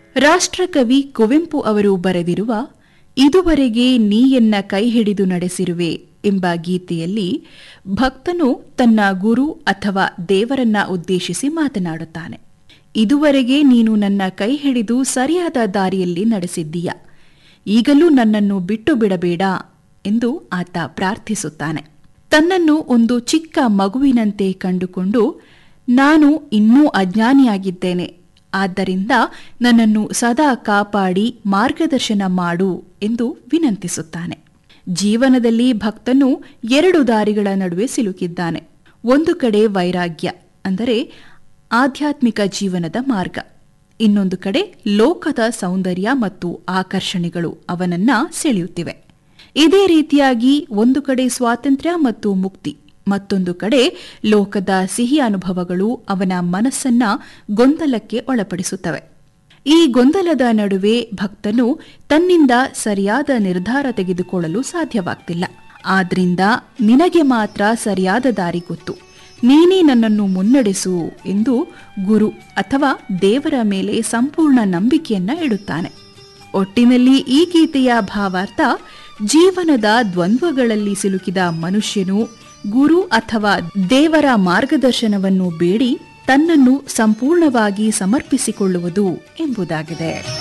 ರಾಷ್ಟ್ರಕವಿ ಕುವೆಂಪು ಅವರು ಬರೆದಿರುವ ಇದುವರೆಗೆ ನೀಯನ್ನ ಕೈ ಹಿಡಿದು ನಡೆಸಿರುವೆ ಎಂಬ ಗೀತೆಯಲ್ಲಿ ಭಕ್ತನು ತನ್ನ ಗುರು ಅಥವಾ ದೇವರನ್ನ ಉದ್ದೇಶಿಸಿ ಮಾತನಾಡುತ್ತಾನೆ. ಇದುವರೆಗೆ ನೀನು ನನ್ನ ಕೈ ಹಿಡಿದು ಸರಿಯಾದ ದಾರಿಯಲ್ಲಿ ನಡೆಸಿದ್ದೀಯ, ಈಗಲೂ ನನ್ನನ್ನು ಬಿಟ್ಟು ಬಿಡಬೇಡ ಎಂದು ಆತ ಪ್ರಾರ್ಥಿಸುತ್ತಾನೆ. ತನ್ನನ್ನು ಒಂದು ಚಿಕ್ಕ ಮಗುವಿನಂತೆ ಕಂಡುಕೊಂಡು ನಾನು ಇನ್ನೂ ಅಜ್ಞಾನಿಯಾಗಿದ್ದೇನೆ, ಆದ್ದರಿಂದ ನನ್ನನ್ನು ಸದಾ ಕಾಪಾಡಿ ಮಾರ್ಗದರ್ಶನ ಮಾಡು ಎಂದು ವಿನಂತಿಸುತ್ತಾನೆ. ಜೀವನದಲ್ಲಿ ಭಕ್ತನು 2 ದಾರಿಗಳ ನಡುವೆ ಸಿಲುಕಿದ್ದಾನೆ. ಒಂದು ಕಡೆ ವೈರಾಗ್ಯ ಅಂದರೆ ಆಧ್ಯಾತ್ಮಿಕ ಜೀವನದ ಮಾರ್ಗ, ಇನ್ನೊಂದು ಕಡೆ ಲೋಕದ ಸೌಂದರ್ಯ ಮತ್ತು ಆಕರ್ಷಣೆಗಳು ಅವನನ್ನ ಸೆಳೆಯುತ್ತಿವೆ. ಇದೇ ರೀತಿಯಾಗಿ ಒಂದು ಕಡೆ ಸ್ವಾತಂತ್ರ್ಯ ಮತ್ತು ಮುಕ್ತಿ, ಮತ್ತೊಂದು ಕಡೆ ಲೋಕದ ಸಿಹಿ ಅನುಭವಗಳು ಅವನ ಮನಸ್ಸನ್ನ ಗೊಂದಲಕ್ಕೆ ಒಳಪಡಿಸುತ್ತವೆ. ಈ ಗೊಂದಲದ ನಡುವೆ ಭಕ್ತನು ತನ್ನಿಂದ ಸರಿಯಾದ ನಿರ್ಧಾರ ತೆಗೆದುಕೊಳ್ಳಲು ಸಾಧ್ಯವಾಗ್ತಿಲ್ಲ. ಆದ್ರಿಂದ ನಿನಗೆ ಮಾತ್ರ ಸರಿಯಾದ ದಾರಿ ಗೊತ್ತು, ನೀನೇ ನನ್ನನ್ನು ಮುನ್ನಡೆಸು ಎಂದು ಗುರು ಅಥವಾ ದೇವರ ಮೇಲೆ ಸಂಪೂರ್ಣ ನಂಬಿಕೆಯನ್ನ ಇಡುತ್ತಾನೆ. ಒಟ್ಟಿನಲ್ಲಿ ಈ ಗೀತೆಯ ಭಾವಾರ್ಥ, ಜೀವನದ ದ್ವಂದ್ವಗಳಲ್ಲಿ ಸಿಲುಕಿದ ಮನುಷ್ಯನು ಗುರು ಅಥವಾ ದೇವರ ಮಾರ್ಗದರ್ಶನವನ್ನು ಬೇಡಿ ತನ್ನನ್ನು ಸಂಪೂರ್ಣವಾಗಿ ಸಮರ್ಪಿಸಿಕೊಳ್ಳುವುದು ಎಂಬುದಾಗಿದೆ.